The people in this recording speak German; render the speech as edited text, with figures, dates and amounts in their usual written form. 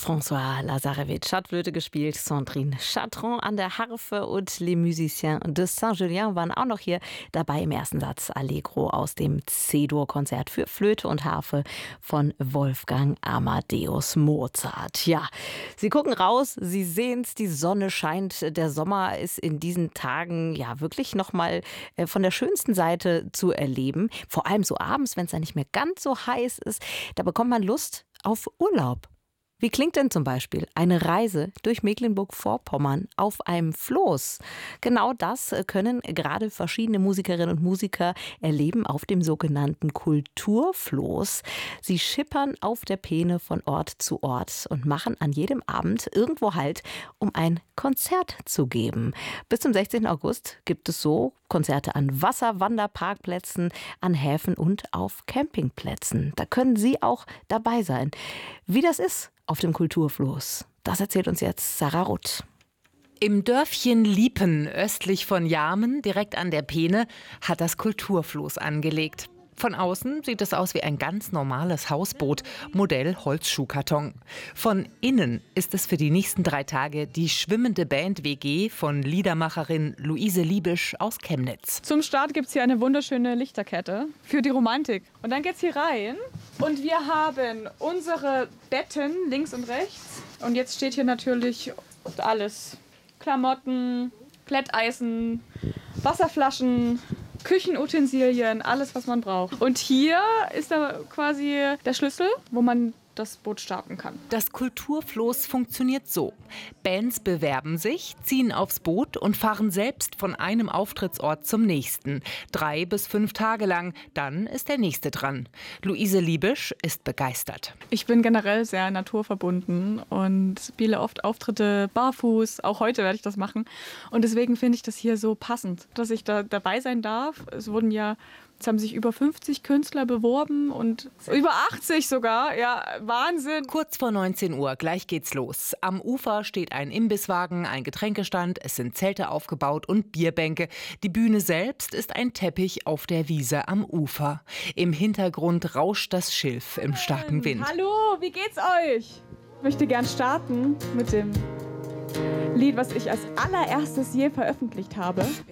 François Lazarevitch hat Flöte gespielt, Sandrine Chatron an der Harfe und Les Musiciens de Saint-Julien waren auch noch hier dabei im ersten Satz. Allegro aus dem C-Dur-Konzert für Flöte und Harfe von Wolfgang Amadeus Mozart. Ja, Sie gucken raus, Sie sehen's, die Sonne scheint. Der Sommer ist in diesen Tagen ja wirklich nochmal von der schönsten Seite zu erleben. Vor allem so abends, wenn es dann nicht mehr ganz so heiß ist, da bekommt man Lust auf Urlaub. Wie klingt denn zum Beispiel eine Reise durch Mecklenburg-Vorpommern auf einem Floß? Genau das können gerade verschiedene Musikerinnen und Musiker erleben auf dem sogenannten Kulturfloß. Sie schippern auf der Peene von Ort zu Ort und machen an jedem Abend irgendwo Halt, um ein Konzert zu geben. Bis zum 16. August gibt es so Konzerte an Wasserwanderparkplätzen, an Häfen und auf Campingplätzen. Da können Sie auch dabei sein. Wie das ist auf dem Kulturfloß, das erzählt uns jetzt Sarah Rutt. Im Dörfchen Liepen, östlich von Jarmen, direkt an der Peene, hat das Kulturfloß angelegt. Von außen sieht es aus wie ein ganz normales Hausboot, Modell Holzschuhkarton. Von innen ist es für die nächsten 3 Tage die schwimmende Band-WG von Liedermacherin Luise Liebisch aus Chemnitz. Zum Start gibt es hier eine wunderschöne Lichterkette für die Romantik. Und dann geht's hier rein und wir haben unsere Betten links und rechts. Und jetzt steht hier natürlich alles. Klamotten, Plätteisen, Wasserflaschen, Küchenutensilien, alles, was man braucht. Und hier ist da quasi der Schlüssel, wo man das Boot starten kann. Das Kulturfloß funktioniert so. Bands bewerben sich, ziehen aufs Boot und fahren selbst von einem Auftrittsort zum nächsten. 3 bis 5 Tage lang, dann ist der nächste dran. Luise Liebisch ist begeistert. Ich bin generell sehr naturverbunden und spiele oft Auftritte barfuß. Auch heute werde ich das machen. Und deswegen finde ich das hier so passend, dass ich da dabei sein darf. Es haben sich über 50 Künstler beworben und über 80 sogar. Ja, Wahnsinn. Kurz vor 19 Uhr, gleich geht's los. Am Ufer steht ein Imbisswagen, ein Getränkestand, es sind Zelte aufgebaut und Bierbänke. Die Bühne selbst ist ein Teppich auf der Wiese am Ufer. Im Hintergrund rauscht das Schilf im starken Wind. Hallo, wie geht's euch? Ich möchte gern starten mit dem Lied, was ich als allererstes je veröffentlicht habe.